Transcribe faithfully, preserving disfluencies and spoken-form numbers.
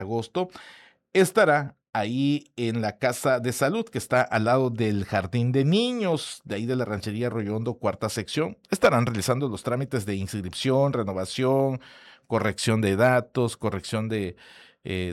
agosto, estará ahí en la Casa de Salud, que está al lado del Jardín de Niños, de ahí de la Ranchería Arroyo Hondo, cuarta sección. Estarán realizando los trámites de inscripción, renovación, corrección de datos, corrección de, eh,